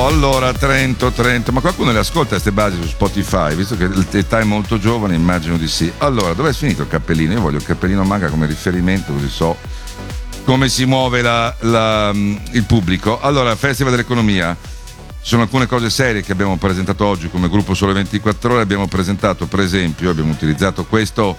Allora Trento, ma qualcuno le ascolta queste basi su Spotify, visto che l'età è molto giovane, immagino di sì. Allora, dov'è finito il cappellino? Io voglio il cappellino Manga come riferimento, così so come si muove il pubblico. Allora, Festival dell'Economia, ci sono alcune cose serie che abbiamo presentato oggi come gruppo Sole 24 Ore. Abbiamo presentato, per esempio, abbiamo utilizzato questo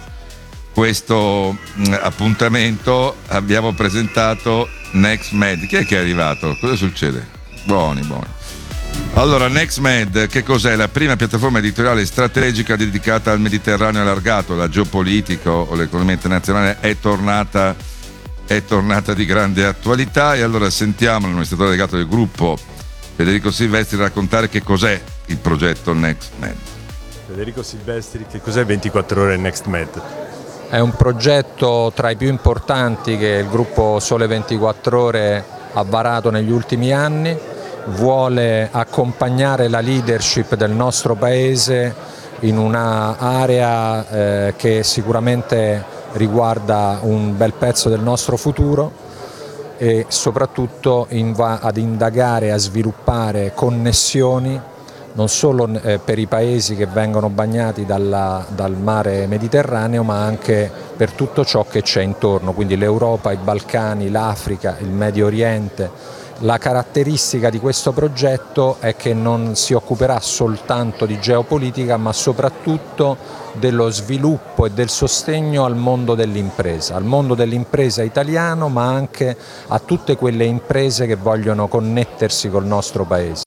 appuntamento, abbiamo presentato NextMed. Chi è che è arrivato? Cosa succede? Buoni. Allora, NextMed, che cos'è? La prima piattaforma editoriale strategica dedicata al Mediterraneo allargato. La geopolitica o l'economia internazionale è tornata di grande attualità, e allora sentiamo l'amministratore delegato del gruppo, Federico Silvestri, raccontare che cos'è il progetto NextMed. Federico Silvestri, che cos'è 24 Ore NextMed? È un progetto tra i più importanti che il gruppo Sole 24 Ore ha varato negli ultimi anni. Vuole accompagnare la leadership del nostro paese in un'area che sicuramente riguarda un bel pezzo del nostro futuro, e soprattutto va ad indagare, a sviluppare connessioni non solo per i paesi che vengono bagnati dal mare Mediterraneo, ma anche per tutto ciò che c'è intorno, quindi l'Europa, i Balcani, l'Africa, il Medio Oriente. La caratteristica di questo progetto è che non si occuperà soltanto di geopolitica, ma soprattutto dello sviluppo e del sostegno al mondo dell'impresa italiano, ma anche a tutte quelle imprese che vogliono connettersi col nostro paese.